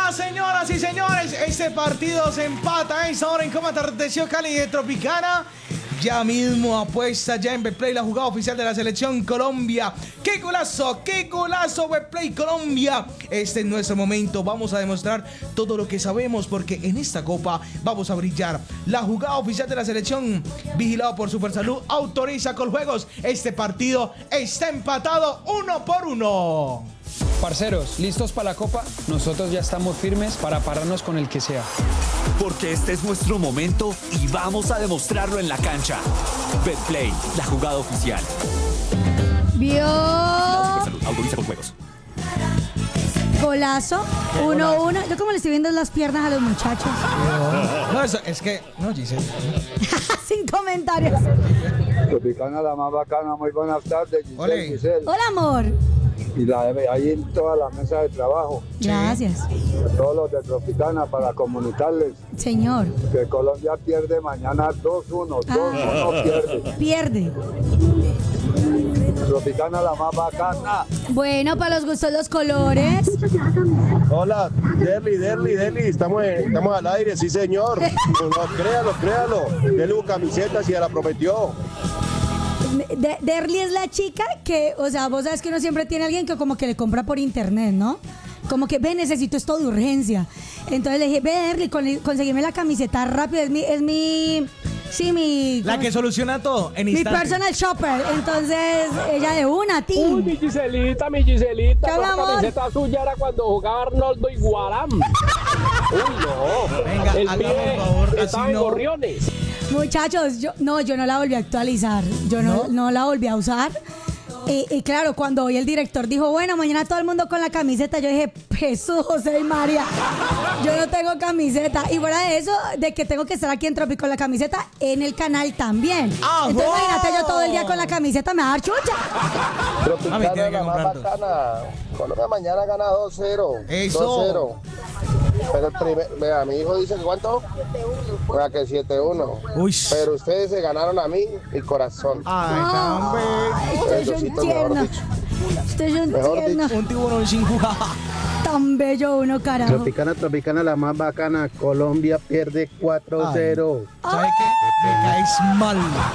Señoras y señores, este partido se empata a esa hora en Cómo Atardeció Cali de Tropicana. Ya mismo apuesta ya en Betplay, la jugada oficial de la selección Colombia. ¡Qué golazo! ¡Qué golazo, Betplay Colombia! Este es nuestro momento. Vamos a demostrar todo lo que sabemos porque en esta copa vamos a brillar. La jugada oficial de la selección, vigilado por Supersalud, autoriza Coljuegos. Este partido está empatado 1-1. Parceros, ¿listos para la copa? Nosotros ya estamos firmes para pararnos con el que sea. Porque este es nuestro momento y vamos a demostrarlo en la cancha. Betplay, la jugada oficial. Vio. Supersalud, autoriza Coljuegos. Golazo. 1-1. Yo como le estoy viendo las piernas a los muchachos. No, eso es que... No, Giselle. Sin comentarios. Tropicana, la más bacana, muy buenas tardes, Ole. Giselle. Hola, amor. Y la de ahí en toda la mesa de trabajo, Gracias. todos los de Tropicana, para comunicarles Señor. que Colombia pierde mañana 2-1, 2-1 pierde. Pierde. Tropicana, la más bacana. Bueno, para los gustos los colores. Hola, Derly, estamos al aire, sí señor. No, créalo. Dele un camiseta si ya la prometió. Derly es la chica que, o sea, vos sabes que uno siempre tiene a alguien que como que le compra por internet, ¿no? Como que, ve, necesito esto de urgencia. Entonces le dije, ve, Derly, conseguime la camiseta rápido, es mi La que soluciona todo en mi instante. personal shopper. Entonces, ella de una, ti. Uy, mi Giselita, ¿Qué, la mi amor? camiseta suya era cuando jugaba Arnoldo Iguarán. Uy, no. Venga, El hágame pie un favor, estaba así en no. Gorriones. Muchachos, yo no la volví a actualizar. Yo no la volví a usar. Y claro, cuando hoy el director dijo, bueno, mañana todo el mundo con la camiseta, yo dije, Jesús, José y María, yo no tengo camiseta. Y fuera de eso, de que tengo que estar aquí en Tropic con la camiseta, en el canal también. ¡Ajo! Entonces imagínate yo todo el día con la camiseta, me va a dar chucha. Mami, Tropicana, tiene que la más comprar dos. bacana. Colombia mañana gana 2-0. Eso. 2-0. Pero vea, mi hijo dice que ¿cuánto? Vea que 7-1. Uy. Pero ustedes se ganaron a mí mi corazón. Ay, hombre. Estoy yo Besitos, mejor tierna. dicho. Estoy yo Mejor tierna. Un tiburón sin jugar. Tan bello uno, carajo. Tropicana, la más bacana. Colombia pierde 4-0. ¿Sabes qué? Me caes mal.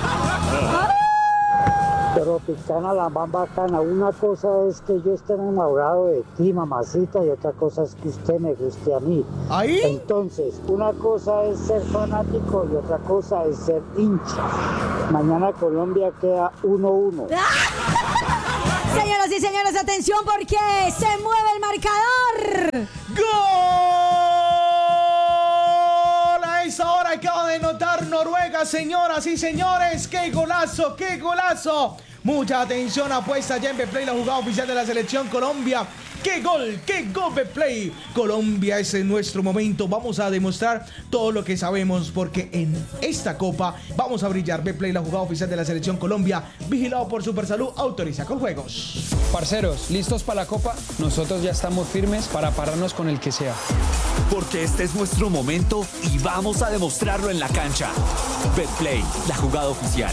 Tropicana, la más bacana. Una cosa es que yo esté enamorado de ti, mamacita, y otra cosa es que usted me guste a mí. ¿Ahí? Entonces, una cosa es ser fanático y otra cosa es ser hincha. Mañana Colombia queda 1-1. Señoras y señores, atención porque se mueve el marcador. ¡Gol! A esa hora acaba de anotar Noruega, señoras y señores. ¡Qué golazo! ¡Qué golazo! Mucha atención, apuesta ya en Betplay, la jugada oficial de la selección Colombia. ¡Qué gol! ¡Qué gol, Betplay! Colombia, ese es nuestro momento. Vamos a demostrar todo lo que sabemos porque en esta copa vamos a brillar. Betplay, la jugada oficial de la selección Colombia, vigilado por Supersalud, autoriza Coljuegos. Parceros, ¿listos para la copa? Nosotros ya estamos firmes para pararnos con el que sea. Porque este es nuestro momento y vamos a demostrarlo en la cancha. Betplay, la jugada oficial.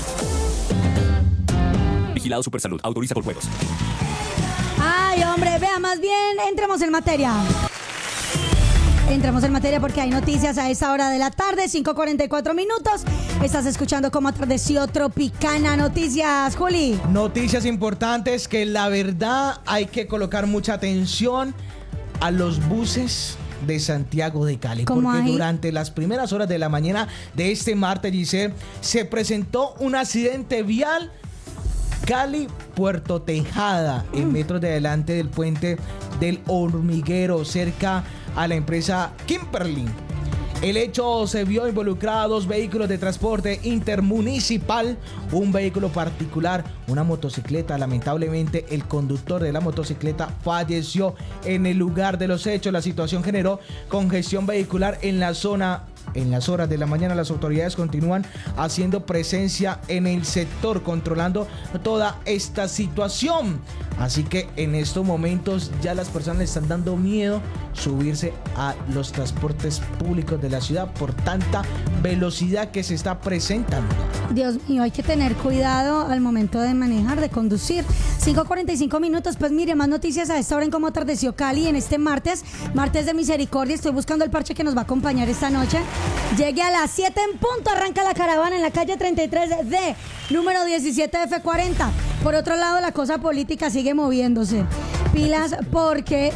Vigilado Supersalud, autoriza Coljuegos. Ay, hombre, vea, más bien entremos en materia. Entramos en materia porque hay noticias a esa hora de la tarde, 5:44 minutos. Estás escuchando Cómo Atardeció Tropicana. Noticias, Juli. Noticias importantes que la verdad hay que colocar mucha atención a los buses de Santiago de Cali. ¿Cómo Porque ahí? durante las primeras horas de la mañana de este martes, Giselle, se presentó un accidente vial Cali-Puerto Tejada, en metros de adelante del puente del Hormiguero, cerca a la empresa Kimberly. El hecho se vio involucrado a dos vehículos de transporte intermunicipal, un vehículo particular, una motocicleta. Lamentablemente, el conductor de la motocicleta falleció en el lugar de los hechos. La situación generó congestión vehicular en la zona. En las horas de la mañana, las autoridades continúan haciendo presencia en el sector, controlando toda esta situación. Así que en estos momentos ya las personas le están dando miedo subirse a los transportes públicos de la ciudad por tanta velocidad que se está presentando. Dios mío, hay que tener cuidado al momento de manejar, de conducir. 5:45 minutos, pues mire, más noticias a esta hora en Cómo Atardeció Cali en este martes de misericordia. Estoy buscando el parche que nos va a acompañar esta noche. Llegue a las 7 en punto, arranca la caravana en la calle 33D, número 17F40. Por otro lado, la cosa política sigue moviéndose. Pilas porque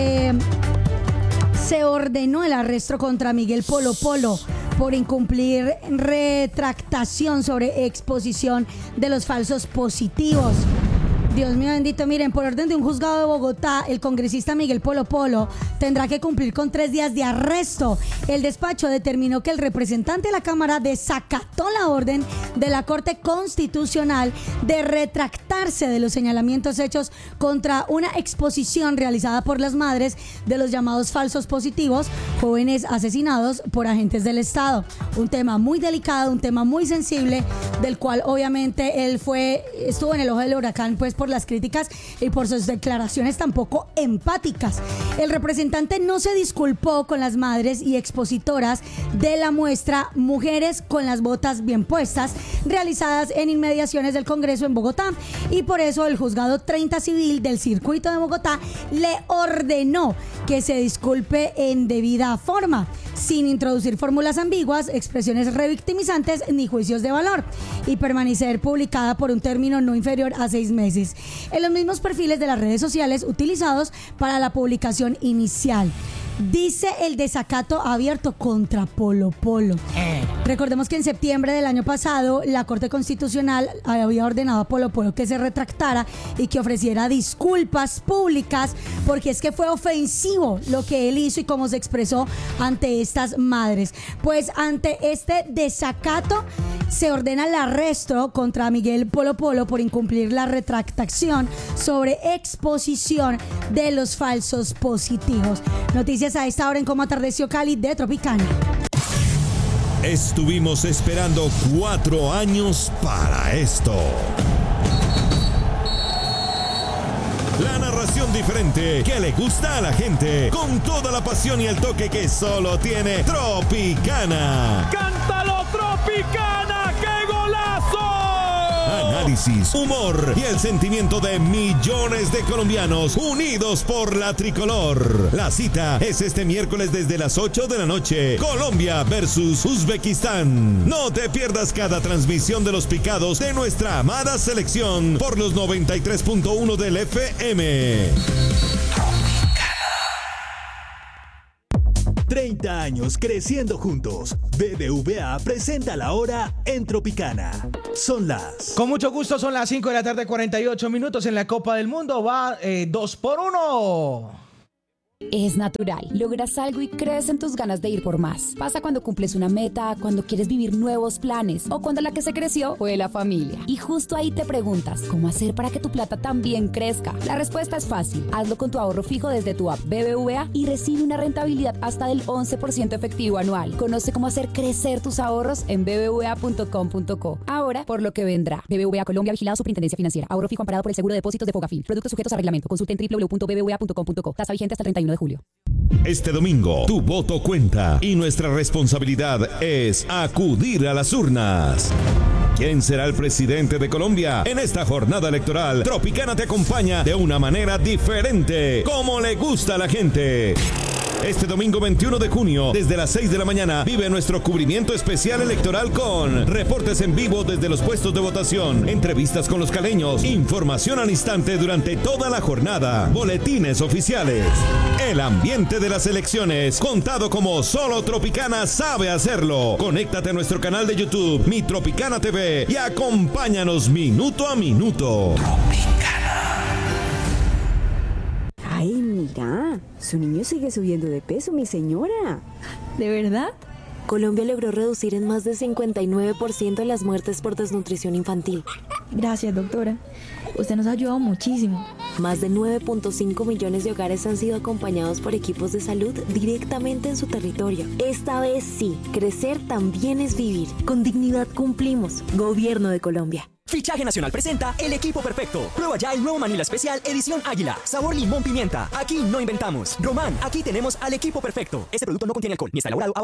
se ordenó el arresto contra Miguel Polo Polo por incumplir retractación sobre exposición de los falsos positivos. Dios mío bendito, miren, por orden de un juzgado de Bogotá, el congresista Miguel Polo Polo tendrá que cumplir con 3 días de arresto. El despacho determinó que el representante de la Cámara desacató la orden de la Corte Constitucional de retractarse de los señalamientos hechos contra una exposición realizada por las madres de los llamados falsos positivos, jóvenes asesinados por agentes del Estado. Un tema muy delicado, un tema muy sensible, del cual obviamente él estuvo en el ojo del huracán, pues por las críticas y por sus declaraciones tampoco empáticas. El representante no se disculpó con las madres y expositoras de la muestra Mujeres con las botas bien puestas, realizadas en inmediaciones del Congreso en Bogotá, y por eso el juzgado 30 civil del circuito de Bogotá le ordenó que se disculpe en debida forma, sin introducir fórmulas ambiguas, expresiones revictimizantes ni juicios de valor, y permanecer publicada por un término no inferior a 6 meses en los mismos perfiles de las redes sociales utilizados para la publicación inicial. Dice el desacato abierto contra Polo Polo. Recordemos que en septiembre del año pasado la Corte Constitucional había ordenado a Polo Polo que se retractara y que ofreciera disculpas públicas, porque es que fue ofensivo lo que él hizo y cómo se expresó ante estas madres. Pues ante este desacato se ordena el arresto contra Miguel Polo Polo por incumplir la retractación sobre exposición de los falsos positivos. Noticias a esta hora en Cómo Atardeció Cali de Tropicana. Estuvimos esperando 4 años para esto. La narración diferente que le gusta a la gente, con toda la pasión y el toque que solo tiene Tropicana. ¡Cántalo, Tropicana! ¡Qué golazo! Análisis, humor y el sentimiento de millones de colombianos unidos por la tricolor. La cita es este miércoles desde las 8 de la noche. Colombia versus Uzbekistán. No te pierdas cada transmisión de los picados de nuestra amada selección por los 93.1 del FM. 30 años creciendo juntos. BBVA presenta la hora en Tropicana. Son las... Con mucho gusto, son las 5 de la tarde, 48 minutos en la Copa del Mundo. Va 2-1. Es natural. Logras algo y crees en tus ganas de ir por más. Pasa cuando cumples una meta, cuando quieres vivir nuevos planes o cuando la que se creció fue la familia. Y justo ahí te preguntas, ¿cómo hacer para que tu plata también crezca? La respuesta es fácil. Hazlo con tu ahorro fijo desde tu app BBVA y recibe una rentabilidad hasta del 11% efectivo anual. Conoce cómo hacer crecer tus ahorros en bbva.com.co. Ahora, por lo que vendrá. BBVA Colombia, vigilado Superintendencia Financiera. Ahorro fijo amparado por el Seguro de Depósitos de Fogafín. Productos sujetos a reglamento. Consulte en www.bbva.com.co. Tasa vigente hasta el 31 de julio. Este domingo, tu voto cuenta y nuestra responsabilidad es acudir a las urnas. ¿Quién será el presidente de Colombia? En esta jornada electoral, Tropicana te acompaña de una manera diferente, como le gusta a la gente. Este domingo 21 de junio, desde las 6 de la mañana, vive nuestro cubrimiento especial electoral con reportes en vivo desde los puestos de votación, entrevistas con los caleños, información al instante durante toda la jornada, boletines oficiales. El ambiente de las elecciones, contado como solo Tropicana sabe hacerlo. Conéctate a nuestro canal de YouTube, Mi Tropicana TV, y acompáñanos minuto a minuto. Ay, mira, su niño sigue subiendo de peso, mi señora. ¿De verdad? Colombia logró reducir en más de 59% las muertes por desnutrición infantil. Gracias, doctora. Usted nos ha ayudado muchísimo. Más de 9.5 millones de hogares han sido acompañados por equipos de salud directamente en su territorio. Esta vez sí, crecer también es vivir. Con dignidad cumplimos. Gobierno de Colombia. Fichaje Nacional presenta El Equipo Perfecto. Prueba ya el nuevo Manila Especial Edición Águila. Sabor limón pimienta. Aquí no inventamos. Román, aquí tenemos al Equipo Perfecto. Este producto no contiene alcohol ni está elaborado